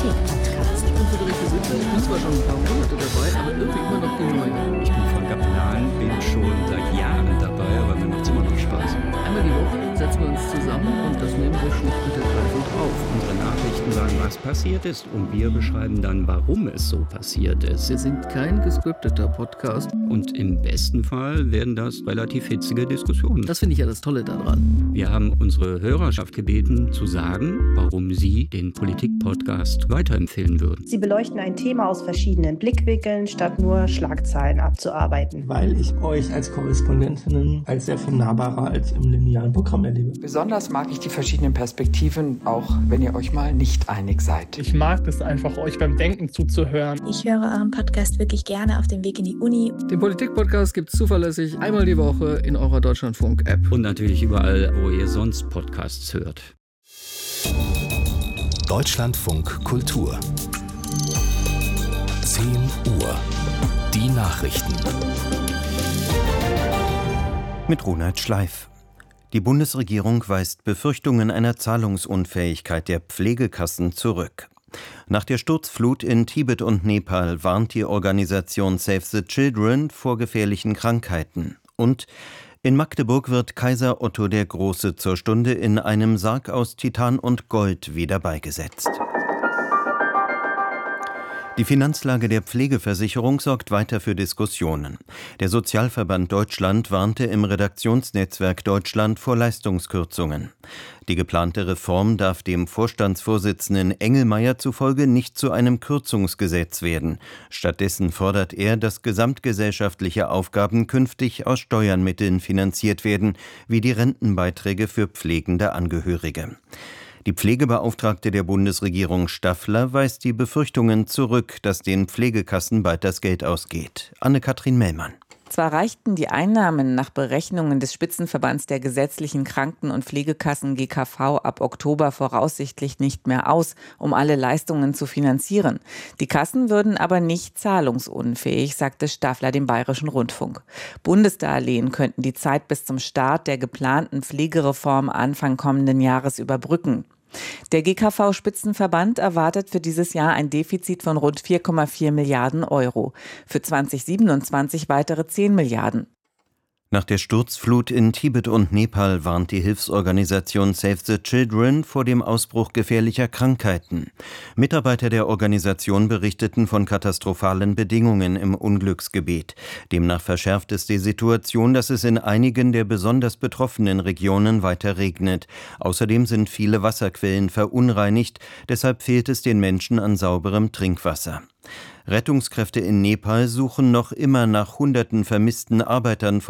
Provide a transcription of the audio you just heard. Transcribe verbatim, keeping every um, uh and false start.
Politik-Podcast. Ich bin Friederike Sitte, ich bin zwar schon ein paar Monate dabei, aber irgendwie immer noch die Neue. Ich bin Frank Kaplan, bin schon seit Jahren dabei, aber mir macht es immer noch Spaß. Einmal die Woche setzen wir uns zusammen und das nehmen wir schlicht und ergreifend auf. Unsere Nachrichten sagen, was passiert ist, und wir beschreiben dann, warum es so passiert ist. Wir sind kein gescripteter Podcast. Und im besten Fall werden das relativ hitzige Diskussionen. Das finde ich ja das Tolle daran. Wir haben unsere Hörerschaft gebeten, zu sagen, warum sie den Politik-Podcast weiterempfehlen würden. Sie beleuchten ein Thema aus verschiedenen Blickwinkeln, statt nur Schlagzeilen abzuarbeiten. Weil ich euch als Korrespondentinnen als sehr viel nahbarer als im linearen Programm erlebe. Besonders mag ich die verschiedenen Perspektiven, auch wenn ihr euch mal nicht einig seid. Ich mag es einfach, euch beim Denken zuzuhören. Ich höre euren Podcast wirklich gerne auf dem Weg in die Uni. Den Politik-Podcast gibt es zuverlässig einmal die Woche in eurer Deutschlandfunk-App. Und natürlich überall, wo ihr sonst Podcasts hört. Deutschlandfunk Kultur. zehn Uhr. Die Nachrichten. Mit Ronald Schleif. Die Bundesregierung weist Befürchtungen einer Zahlungsunfähigkeit der Pflegekassen zurück. Nach der Sturzflut in Tibet und Nepal warnt die Organisation Save the Children vor gefährlichen Krankheiten. Und in Magdeburg wird Kaiser Otto der Große zur Stunde in einem Sarg aus Titan und Gold wieder beigesetzt. Die Finanzlage der Pflegeversicherung sorgt weiter für Diskussionen. Der Sozialverband Deutschland warnte im Redaktionsnetzwerk Deutschland vor Leistungskürzungen. Die geplante Reform darf dem Vorstandsvorsitzenden Engelmeier zufolge nicht zu einem Kürzungsgesetz werden. Stattdessen fordert er, dass gesamtgesellschaftliche Aufgaben künftig aus Steuermitteln finanziert werden, wie die Rentenbeiträge für pflegende Angehörige. Die Pflegebeauftragte der Bundesregierung Staffler weist die Befürchtungen zurück, dass den Pflegekassen bald das Geld ausgeht. Anne-Kathrin Mellmann. Zwar reichten die Einnahmen nach Berechnungen des Spitzenverbands der gesetzlichen Kranken- und Pflegekassen G K V ab Oktober voraussichtlich nicht mehr aus, um alle Leistungen zu finanzieren. Die Kassen würden aber nicht zahlungsunfähig, sagte Staffler dem Bayerischen Rundfunk. Bundesdarlehen könnten die Zeit bis zum Start der geplanten Pflegereform Anfang kommenden Jahres überbrücken. Der G K V-Spitzenverband erwartet für dieses Jahr ein Defizit von rund vier Komma vier Milliarden Euro. Für zwanzig siebenundzwanzig weitere zehn Milliarden. Nach der Sturzflut in Tibet und Nepal warnt die Hilfsorganisation Save the Children vor dem Ausbruch gefährlicher Krankheiten. Mitarbeiter der Organisation berichteten von katastrophalen Bedingungen im Unglücksgebiet. Demnach verschärft es die Situation, dass es in einigen der besonders betroffenen Regionen weiter regnet. Außerdem sind viele Wasserquellen verunreinigt, deshalb fehlt es den Menschen an sauberem Trinkwasser. Rettungskräfte in Nepal suchen noch immer nach hunderten vermissten Arbeitern